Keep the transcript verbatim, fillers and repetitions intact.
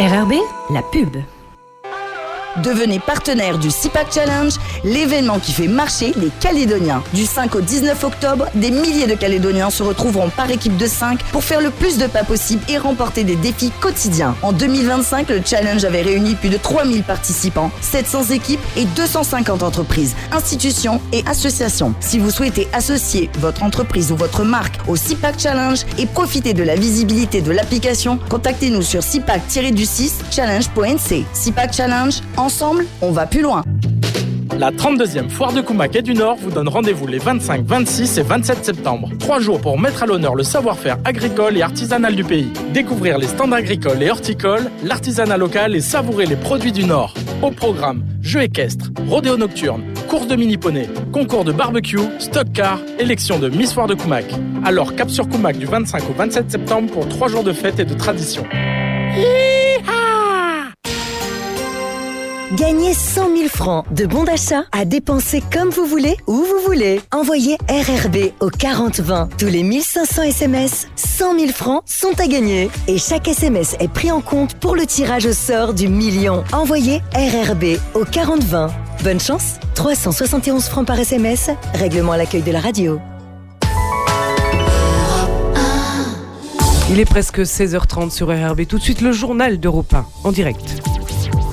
R R B, la pub. Devenez partenaire du SIPAC Challenge, l'événement qui fait marcher les Calédoniens. Du cinq au dix-neuf octobre, des milliers de Calédoniens se retrouveront par équipe de cinq pour faire le plus de pas possible et remporter des défis quotidiens. En deux mille vingt-cinq, le challenge avait réuni plus de trois mille participants, sept cents équipes et deux cent cinquante entreprises, institutions et associations. Si vous souhaitez associer votre entreprise ou votre marque au SIPAC Challenge et profiter de la visibilité de l'application, contactez-nous sur sipac du six challenge point n c. SIPAC Challenge, ensemble, on va plus loin. La trente-deuxième Foire de Koumak et du Nord vous donne rendez-vous les vingt-cinq, vingt-six et vingt-sept septembre. Trois jours pour mettre à l'honneur le savoir-faire agricole et artisanal du pays. Découvrir les stands agricoles et horticoles, l'artisanat local et savourer les produits du Nord. Au programme, jeux équestres, rodéo nocturne, course de mini-poney, concours de barbecue, stock car, élection de Miss Foire de Koumak. Alors cap sur Koumak du vingt-cinq au vingt-sept septembre pour trois jours de fête et de tradition. Gagnez cent mille francs de bons d'achat à dépenser comme vous voulez, où vous voulez. Envoyez R R B au quarante vingt. Tous les mille cinq cents S M S, cent mille francs sont à gagner. Et chaque S M S est pris en compte pour le tirage au sort du million. Envoyez R R B au quarante vingt. Bonne chance, trois cent soixante et onze francs par S M S. Règlement à l'accueil de la radio. Il est presque seize heures trente sur R R B. Tout de suite, le journal d'Europe un en direct.